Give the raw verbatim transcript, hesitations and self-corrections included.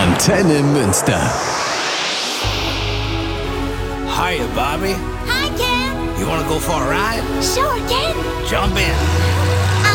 Antenne Münster. Hiya, Bobby. Hi, Ken. You want to go for a ride? Sure, Ken. Jump in.